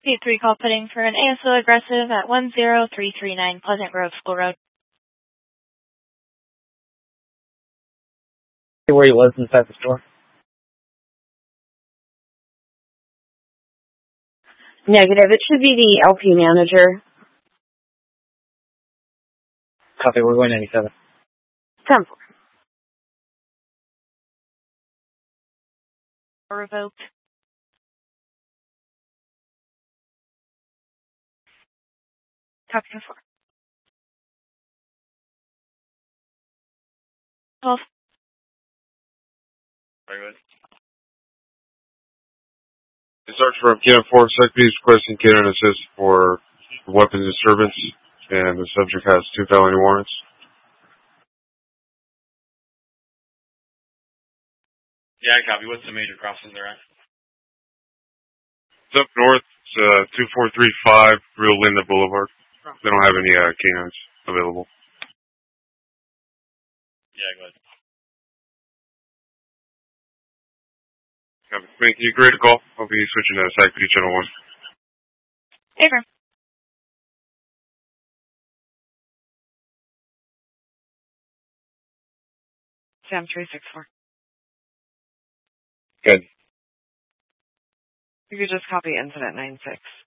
P3 call putting for an ASO aggressive at 10339 Pleasant Grove School Road. Where he was inside the store? Negative. It should be the LP manager. Copy, we're going 97. 10-4. Revoked. Copy 4. 12. Very good. In search for Cannon 4, Secretary's requesting canine assist for weapons disturbance, and the subject has 2 felony warrants. Yeah, copy. What's the major crossing they're at? It's up north, it's 2435 Rio Linda Boulevard. They don't have any canines available. Yeah, go ahead. Thank you. Great call. I'll be switching to Secretary Channel 1. Affirm. Sam 364. Good. You could just copy incident 96.